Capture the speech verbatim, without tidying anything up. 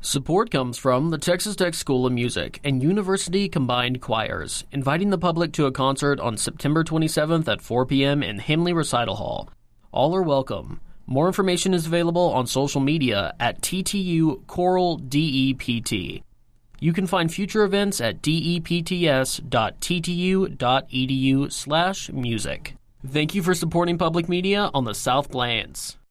Support comes from the Texas Tech School of Music and University Combined Choirs, inviting the public to a concert on September twenty-seventh at four p.m. in Himley Recital Hall. All are welcome. More information is available on social media at T T U Choral D E P T. You can find future events at depts.ttu.edu slash music. Thank you for supporting public media on the South Plains.